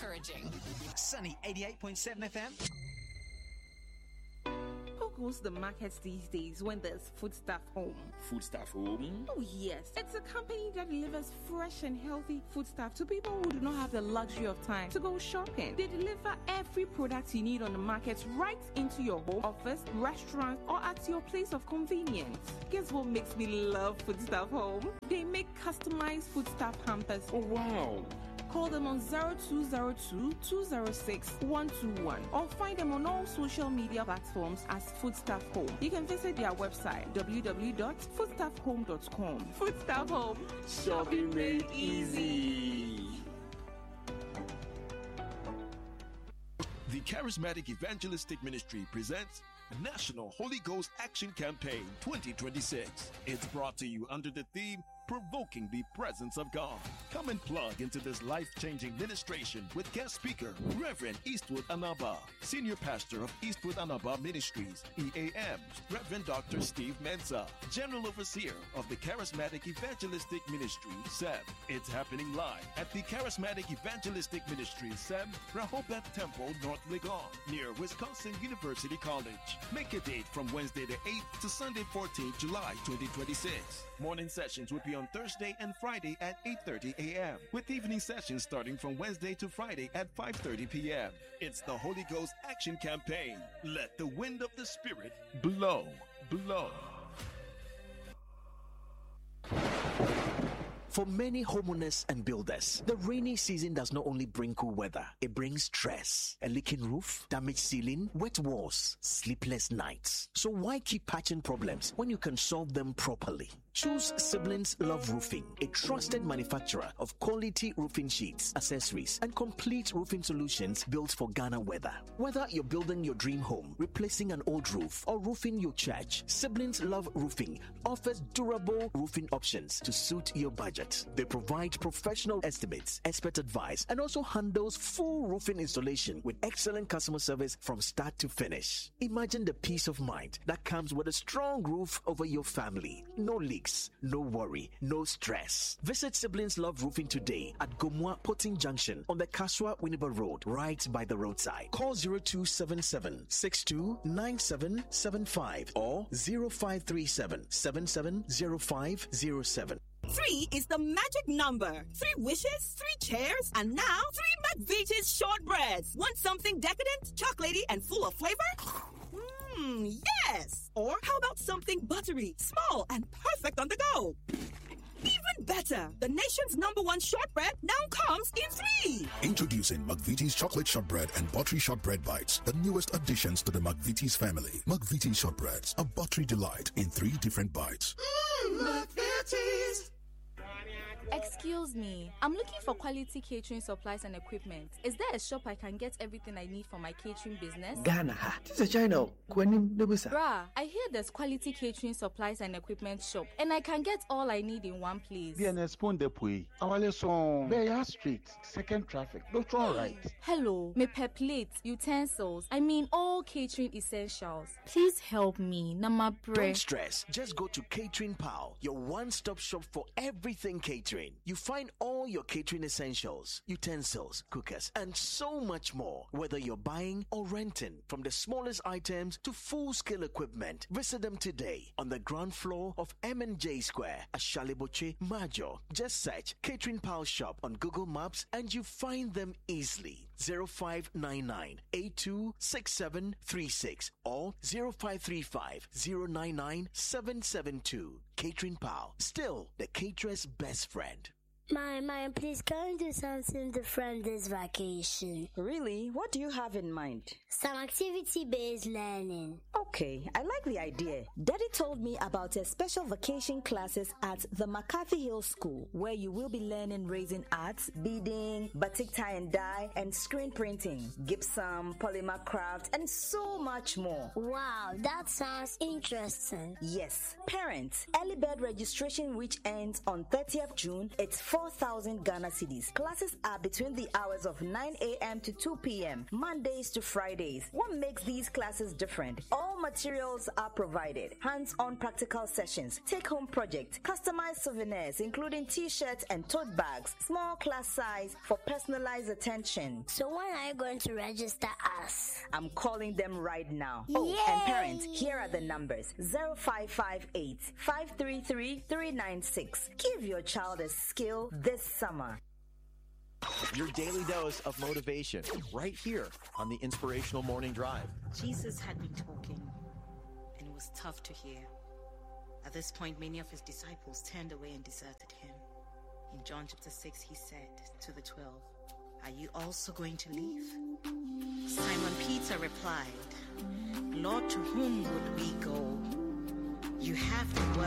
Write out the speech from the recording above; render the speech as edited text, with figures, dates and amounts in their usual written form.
encouraging. Sunny 88.7 FM. Who goes to the markets these days when there's Foodstuff Home? Foodstuff Home? Oh yes, it's a company that delivers fresh and healthy foodstuff to people who do not have the luxury of time to go shopping. They deliver every product you need on the markets right into your home, office, restaurant, or at your place of convenience. Guess what makes me love Foodstuff Home? They make customized foodstuff hampers. Oh wow! Call them on 0202-206-121 or find them on all social media platforms as Foodstuff Home. You can visit their website www.foodstuffhome.com. Foodstuff Home. Shopping made easy. The Charismatic Evangelistic Ministry presents National Holy Ghost Action Campaign 2026. It's brought to you under the theme Provoking the Presence of God. Come and plug into this life-changing ministration with guest speaker, Reverend Eastwood Anaba, Senior Pastor of Eastwood Anaba Ministries, EAM, Reverend Dr. Steve Mensah, General Overseer of the Charismatic Evangelistic Ministry, SEB. It's happening live at the Charismatic Evangelistic Ministry, SEB, Rehoboth Temple, North Legon, near Wisconsin University College. Make a date from Wednesday the 8th to Sunday 14th July 2026. Morning sessions will be on Thursday and Friday at 8:30 a.m. with evening sessions starting from Wednesday to Friday at 5:30 p.m. It's the Holy Ghost Action Campaign. Let the wind of the Spirit blow, blow. For many homeowners and builders, the rainy season does not only bring cool weather, it brings stress. A leaking roof, damaged ceiling, wet walls, sleepless nights. So why keep patching problems when you can solve them properly? Choose Siblings Love Roofing, a trusted manufacturer of quality roofing sheets, accessories, and complete roofing solutions built for Ghana weather. Whether you're building your dream home, replacing an old roof, or roofing your church, Siblings Love Roofing offers durable roofing options to suit your budget. They provide professional estimates, expert advice, and also handles full roofing installation with excellent customer service from start to finish. Imagine the peace of mind that comes with a strong roof over your family. No leaks, no worry, no stress. Visit Siblings Love Roofing today at Gomwa Potting Junction on the Kaswa Winneba Road, right by the roadside. Call 0277 629775 or 0537 770507. 3 is the magic number. 3 wishes, 3 chairs, and now 3 McVitie's shortbreads. Want something decadent, chocolatey, and full of flavor? Yes! Or how about something buttery, small, and perfect on the go? Even better, the nation's #1 shortbread now comes in 3. Introducing McVitie's chocolate shortbread and buttery shortbread bites, the newest additions to the McVitie's family. McVitie's shortbreads, a buttery delight in 3 different bites. McVitie's. Excuse me, I'm looking for quality catering supplies and equipment. Is there a shop I can get everything I need for my catering business? Ghana, this is China. Bruh, I hear there's quality catering supplies and equipment shop, and I can get all I need in one place. Street, second traffic. Don't right. Hello, me per plate, utensils. I mean all catering essentials. Please help me, Namabre. Don't stress. Just go to Catering Pal, your one-stop shop for everything catering. You find all your catering essentials, utensils, cookers, and so much more. Whether you're buying or renting, from the smallest items to full-scale equipment, visit them today on the ground floor of M&J Square at Shaliboche, Major. Just search Catering Pal Shop on Google Maps and you find them easily. 0599 826736 or 0535 099 772. Catering Pal, still the caterer's best friend. Mom, please can we do something different this vacation? Really? What do you have in mind? Some activity-based learning. Okay, I like the idea. Daddy told me about a special vacation classes at the McCarthy Hill School, where you will be learning raising arts, beading, batik tie and dye, and screen printing, gypsum, polymer craft, and so much more. Wow, that sounds interesting. Yes. Parents, early bird registration which ends on 30th June. It's 4 4,000 Ghana cedis. Classes are between the hours of 9 a.m. to 2 p.m., Mondays to Fridays. What makes these classes different? All materials are provided. Hands-on practical sessions, take-home projects, customized souvenirs, including t-shirts and tote bags, small class size for personalized attention. So when are you going to register us? I'm calling them right now. Yay! Oh, and parents, here are the numbers: 0558 533 396. Give your child a skill this summer. Your daily dose of motivation, right here on the Inspirational Morning Drive. Jesus had been talking, and it was tough to hear. At this point, many of his disciples turned away and deserted him. In John chapter 6, he said to the 12, "Are you also going to leave?" Simon Peter replied, "Lord, to whom would we go? You have the